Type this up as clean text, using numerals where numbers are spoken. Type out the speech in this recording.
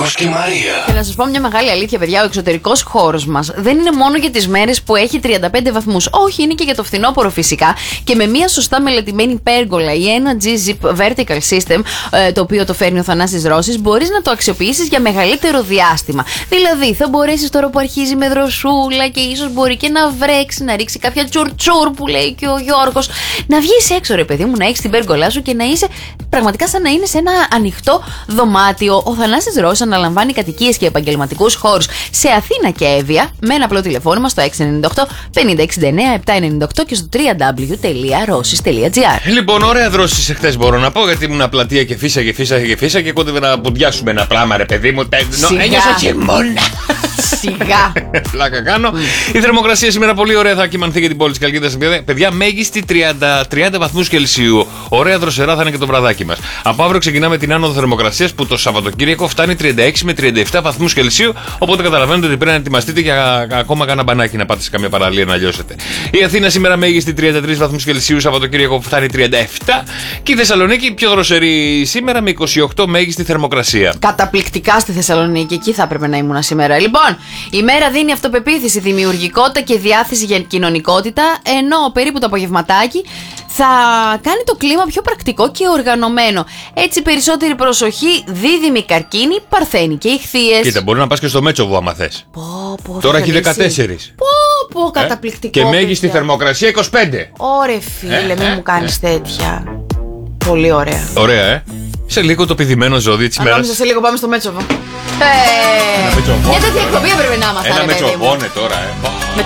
Νίκος και η Μαρία. Και να σας πω μια μεγάλη αλήθεια, παιδιά. Ο εξωτερικός χώρος μας δεν είναι μόνο για τις μέρες που έχει 35 βαθμούς. Όχι, είναι και για το φθινόπωρο φυσικά. Και με μια σωστά μελετημένη πέργολα ή ένα G-Zip Vertical System, το οποίο το φέρνει ο Θανάσης Ρώσης, μπορείς να το αξιοποιήσεις για μεγαλύτερο διάστημα. Δηλαδή, θα μπορέσεις τώρα που αρχίζει με δροσούλα και ίσως μπορεί και να βρέξει, να ρίξει κάποια τσουρτσούρ που λέει και ο Γιώργος. Να βγεις έξω, ρε παιδί μου, να έχεις την πέργολά σου και να είσαι πραγματικά σαν να είναι σε ένα ανοιχτό δωμάτιο. Ο Θανάσης Ρώσης αναλαμβάνει κατοικίες και επαγγελματικούς χώρους σε Αθήνα και Εύβοια με ένα απλό τηλεφώνημα στο 698 5069 798 και στο www.rossis.gr. Λοιπόν, ωραία δρόσεις εχθές μπορώ να πω, γιατί ήμουν πλατεία και φύσα και κόντευε να ποντιάσουμε ένα πράγμα, ρε παιδί μου. Ένιωσα χειμώνα. Σιγά. Πλάκα κάνω. Η θερμοκρασία σήμερα πολύ ωραία θα κυμανθεί για την πόλη της Καλκίδας. Παιδιά, μέγιστη 30 βαθμούς Κελσίου. Ωραία δροσερά θα είναι και το βραδάκι μας. Από αύριο ξεκινάμε την άνοδο θερμοκρασίας που το Σαββατοκύριακο φτάνει 36 με 37 βαθμούς Κελσίου. Οπότε καταλαβαίνετε ότι πρέπει να ετοιμαστείτε για ακόμα κάνα μπανάκι να πάτε σε καμία παραλία να λιώσετε. Η Αθήνα σήμερα μέγιστη 33 βαθμούς Κελσίου. Σαββατοκύριακο φτάνει 37. Και η Θεσσαλονίκη πιο δροσερή σήμερα με 28 μέγιστη θερμοκρασία. Καταπληκτικά στη Θεσσαλονίκη, εκεί θα έπρεπε να ήμουν σήμερα. Λοιπόν, η μέρα δίνει αυτοπεποίθηση, δημιουργικότητα και διάθεση για κοινωνικότητα, ενώ περίπου το απογευματάκι θα κάνει το κλίμα πιο πρακτικό και οργανωμένο. Έτσι, περισσότερη προσοχή, δίδυμη καρκίνη, παρθένη και ιχθύες. Κοίτα, μπορεί να πας και στο Μέτσοβο άμα θες. Τώρα έχει 14. Πω, καταπληκτικό. Και μέγιστη θερμοκρασία 25. Ωραία, φίλε, μην μου κάνεις τέτοια. Πολύ ωραία. Ωραία, σε λίγο το πηδημένο ζώδιο της ημέρας. Νόμιζα σε λίγο πάμε στο Μέτσοβο. Μέτσοβο. Μια τέτοια εκπομπή έπρεπε να είμαστε. Ένα Μέτσοβο, ναι, τώρα, Με